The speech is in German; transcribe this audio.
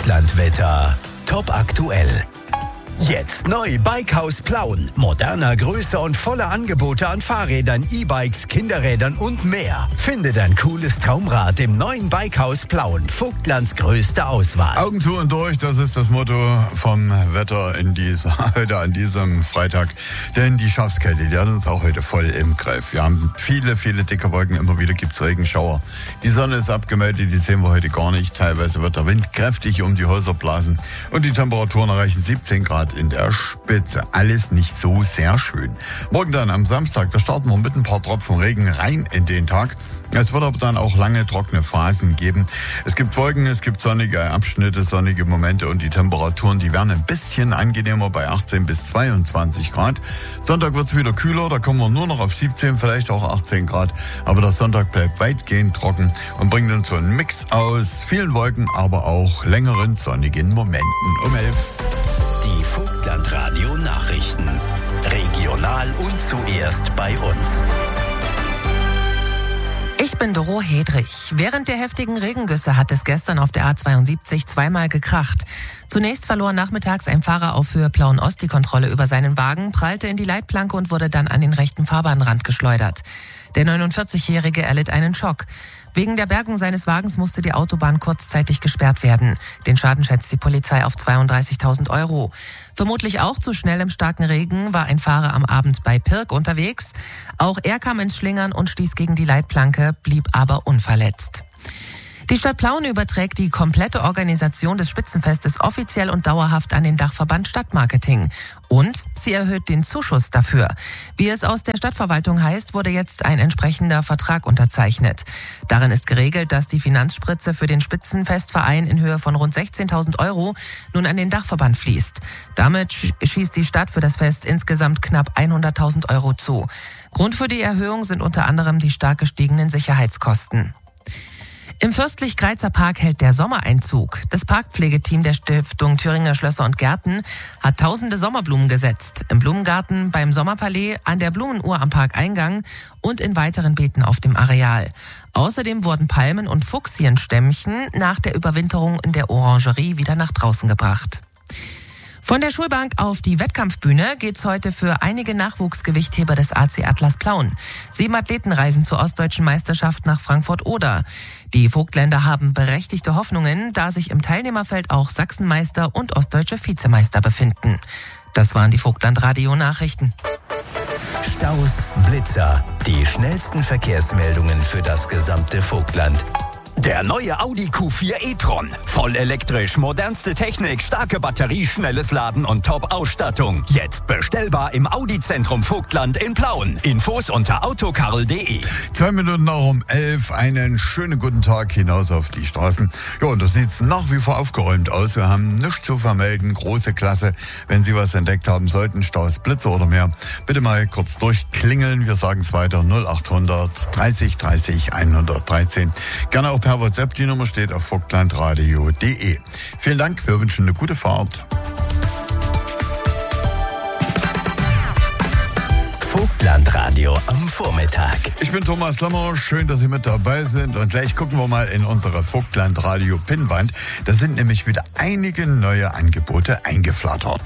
Vogtlandwetter. Top aktuell. Jetzt neu Bikehaus Plauen. Moderner, größer und voller Angebote an Fahrrädern, E-Bikes, Kinderrädern und mehr. Finde dein cooles Traumrad im neuen Bikehaus Plauen. Vogtlands größte Auswahl. Augen zu und durch, das ist das Motto vom Wetter heute an diesem Freitag. Denn die Schafskälte, die hat uns auch heute voll im Griff. Wir haben viele dicke Wolken, immer wieder gibt es Regenschauer. Die Sonne ist abgemeldet, die sehen wir heute gar nicht. Teilweise wird der Wind kräftig um die Häuser blasen und die Temperaturen erreichen 17 Grad in der Spitze. Alles nicht so sehr schön. Morgen dann am Samstag, da starten wir mit ein paar Tropfen Regen rein in den Tag. Es wird aber dann auch lange trockene Phasen geben. Es gibt Wolken, es gibt sonnige Abschnitte, sonnige Momente und die Temperaturen, die werden ein bisschen angenehmer bei 18 bis 22 Grad. Sonntag wird es wieder kühler, da kommen wir nur noch auf 17, vielleicht auch 18 Grad. Aber der Sonntag bleibt weitgehend trocken und bringt uns so einen Mix aus vielen Wolken, aber auch längeren sonnigen Momenten. Um 11. Die Vogtlandradio Nachrichten. Regional und zuerst bei uns. Ich bin Doro Hedrich. Während der heftigen Regengüsse hat es gestern auf der A72 zweimal gekracht. Zunächst verlor nachmittags ein Fahrer auf Höhe Plauen-Ost die Kontrolle über seinen Wagen, prallte in die Leitplanke und wurde dann an den rechten Fahrbahnrand geschleudert. Der 49-Jährige erlitt einen Schock. Wegen der Bergung seines Wagens musste die Autobahn kurzzeitig gesperrt werden. Den Schaden schätzt die Polizei auf 32.000 €. Vermutlich auch zu schnell im starken Regen war ein Fahrer am Abend bei Pirk unterwegs. Auch er kam ins Schlingern und stieß gegen die Leitplanke, blieb aber unverletzt. Die Stadt Plauen überträgt die komplette Organisation des Spitzenfestes offiziell und dauerhaft an den Dachverband Stadtmarketing. Und sie erhöht den Zuschuss dafür. Wie es aus der Stadtverwaltung heißt, wurde jetzt ein entsprechender Vertrag unterzeichnet. Darin ist geregelt, dass die Finanzspritze für den Spitzenfestverein in Höhe von rund 16.000 € nun an den Dachverband fließt. Damit schießt die Stadt für das Fest insgesamt knapp 100.000 € zu. Grund für die Erhöhung sind unter anderem die stark gestiegenen Sicherheitskosten. Im Fürstlich-Greizer Park hält der Sommereinzug. Das Parkpflegeteam der Stiftung Thüringer Schlösser und Gärten hat tausende Sommerblumen gesetzt. Im Blumengarten, beim Sommerpalais, an der Blumenuhr am Parkeingang und in weiteren Beeten auf dem Areal. Außerdem wurden Palmen- und Fuchsienstämmchen nach der Überwinterung in der Orangerie wieder nach draußen gebracht. Von der Schulbank auf die Wettkampfbühne geht's heute für einige Nachwuchsgewichtheber des AC Atlas Plauen. 7 Athleten reisen zur Ostdeutschen Meisterschaft nach Frankfurt-Oder. Die Vogtländer haben berechtigte Hoffnungen, da sich im Teilnehmerfeld auch Sachsenmeister und ostdeutsche Vizemeister befinden. Das waren die Vogtlandradio-Nachrichten. Staus, Blitzer, die schnellsten Verkehrsmeldungen für das gesamte Vogtland. Der neue Audi Q4 e-tron. Voll elektrisch, modernste Technik, starke Batterie, schnelles Laden und Top-Ausstattung. Jetzt bestellbar im Audi-Zentrum Vogtland in Plauen. Infos unter autokarl.de. 2 Minuten nach um 11. Einen schönen guten Tag hinaus auf die Straßen. Ja, und das sieht nach wie vor aufgeräumt aus. Wir haben nichts zu vermelden. Große Klasse. Wenn Sie was entdeckt haben sollten, Staus, Blitzer oder mehr, bitte mal kurz durchklingeln. Wir sagen es weiter. 0800 30 30 113. Gerne auch per WhatsApp, die Nummer steht auf vogtlandradio.de. Vielen Dank, wir wünschen eine gute Fahrt. Vogtlandradio am Vormittag. Ich bin Thomas Lammer, schön, dass Sie mit dabei sind und gleich gucken wir mal in unsere Vogtlandradio Pinnwand. Da sind nämlich wieder einige neue Angebote eingeflattert.